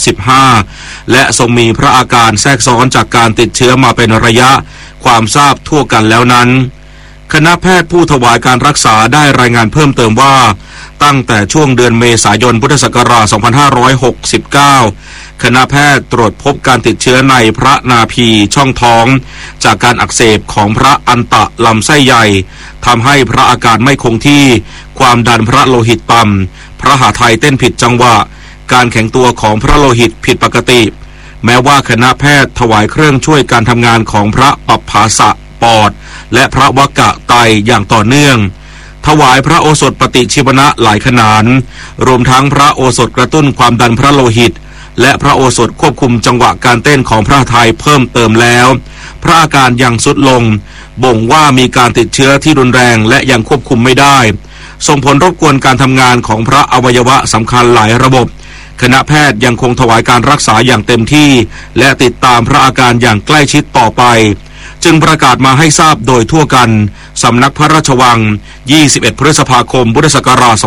25และทรงมีพระอาการแทรกซ้อนจากการติดเชื้อมาเป็นระยะความทราบทั่วกันแล้วนั้นคณะแพทย์ผู้ถวายการรักษาได้รายงานเพิ่มเติมว่าตั้งแต่ช่วงเดือนเมษายนพุทธศักราช 2569 คณะแพทย์ตรวจพบการติดเชื้อในพระนาภีช่องท้องจากการอักเสบของพระอันตะลำไส้ใหญ่ทำให้พระอาการไม่คงที่ความดันพระโลหิตต่ำพระหฤทัยเต้นผิดจังหวะการแข็งตัวของพระโลหิตผิดปกติแม้ว่าคณะแพทย์ถวายเครื่องช่วยการทำงานของพระปัปภาสะปอดและพระวกะไตอย่างต่อเนื่องถวายพระโอสถปฏิชีวนะหลายขนานรวมทั้งพระโอสถกระตุ้นความดันพระโลหิตและพระโอสถควบคุมจังหวะการเต้นของพระทัยเพิ่มเติมแล้วพระอาการยังทรุดลงบ่งว่ามีการติดเชื้อที่รุนแรงและยังควบคุมไม่ได้ส่งผลรบกวนการทำงานของพระอวัยวะสำคัญหลายระบบคณะแพทย์ยังคงถวายการรักษาอย่างเต็มที่และติดตามพระอาการอย่างใกล้ชิดต่อไปจึงประกาศมาให้ทราบโดยทั่วกันสำนักพระราชวัง21 พฤษภาคมพุทธศักราช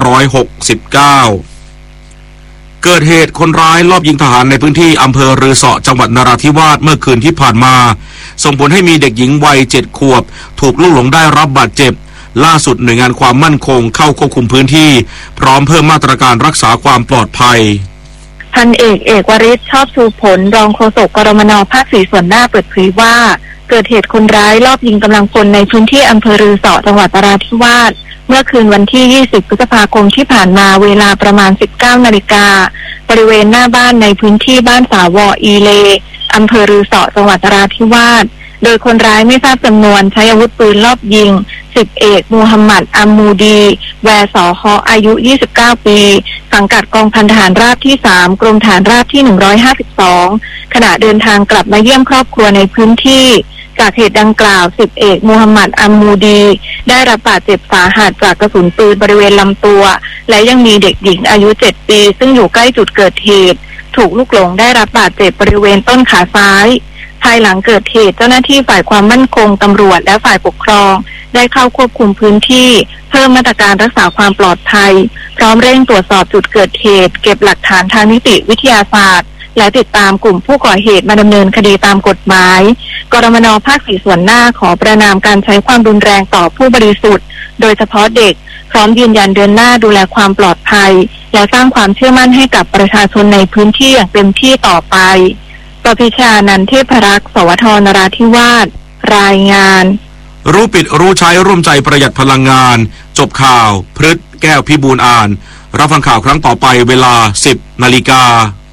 2569 เกิดเหตุคนร้ายลอบยิงทหารในพื้นที่อำเภอรือเสาะจังหวัดนราธิวาสเมื่อคืนที่ผ่านมาส่งผลให้มีเด็กหญิงวัย7 ขวบถูกลูกหลงได้รับบาดเจ็บล่าสุดหน่วยงานความมั่นคงเข้าควบคุมพื้นที่พร้อมเพิ่มมาตรการรักษาความปลอดภัยพันเอกวริศชอบชูผลรองโฆษกกรมน.ภาค 4 ส่วนหน้าเปิดเผยว่าเกิดเหตุคนร้ายลอบยิงกำลังพลในพื้นที่อำเภอรือเสาะจังหวัดนราธิวาสเมื่อคืนวันที่ 20 พฤษภาคมที่ผ่านมาเวลาประมาณ 19 นาฬิกาบริเวณหน้าบ้านในพื้นที่บ้านสาวออีเลอำเภอรือเสาะจังหวัดนราธิวาสโดยคนร้ายไม่ทราบจำนวนใช้อาวุธปืนลอบยิง10 เอกมูฮัมหมัดอัมมูดีแวสอฮออายุ 29 ปีสังกัดกองพันทหารราบที่ 3 กรมฐานราบที่ 152ขณะเดินทางกลับมาเยี่ยมครอบครัวในพื้นที่จากเหตุดังกล่าว10 เอกมูฮัมหมัดอัมมูดีได้รับบาดเจ็บสาหัสจากกระสุนปืนบริเวณลำตัวและยังมีเด็กหญิงอายุ 7 ปีซึ่งอยู่ใกล้จุดเกิดเหตุถูกลูกหลงได้รับบาดเจ็บบริเวณต้นขาซ้ายภายหลังเกิดเหตุเจ้าหน้าที่ฝ่ายความมั่นคงตำรวจและฝ่ายปกครองได้เข้าควบคุมพื้นที่เพิ่มมาตรการรักษาความปลอดภัยพร้อมเร่งตรวจสอบจุดเกิดเหตุเก็บหลักฐานทางนิติวิทยาศาสตร์และติดตามกลุ่มผู้ก่อเหตุมาดำเนินคดีตามกฎหมายกรมน.ภาค 4 ส่วนหน้าขอประณามการใช้ความรุนแรงต่อผู้บริสุทธิ์โดยเฉพาะเด็กพร้อมยืนยันเดินหน้าดูแลความปลอดภัยและสร้างความเชื่อมั่นให้กับประชาชนในพื้นที่อย่างเต็มที่ต่อไปปพิชานันท์เทพรักษ์สวทนราธิวาสรายงานรู้ปิดรู้ใช้ร่วมใจประหยัดพลังงานจบข่าวพฤษแก้วพิบูลอ่านรับฟังข่าวครั้งต่อไปเวลา 10 นาฬิกา